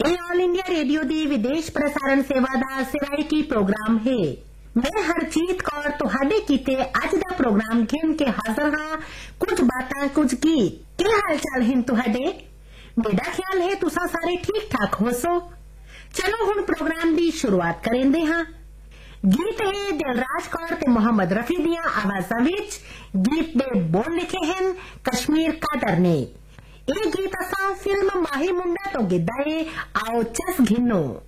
ਇਹ all India radio ਦੀ ਵਿਦੇਸ਼ ਪ੍ਰਸਾਰਣ ਸੇਵਾ ਦਾ ਸਿਰਾਇਕੀ ਪ੍ਰੋਗਰਾਮ ਹੈ। मैं हरजीत कौर तुहाडे कीते अज दा प्रोग्राम घेन के हाजिर हाँ। कुछ बातां कुछ गीत। क्या हाल चाल हैं तुहाडे? मेरा ख्याल है तुसा सारे ठीक ठाक हो सो। चलो हुण प्रोग्राम दी शुरुआत करेंदे हाँ। गीत है दिलराज कौर ते मोहम्मद रफी दियां आवाजां विच। गीत दे बोल लिखे हैं कश्मीर कादर ने। ये गीत असां फिल्म माही मुंडा तो गिद्दा है। आओ चस घिनो।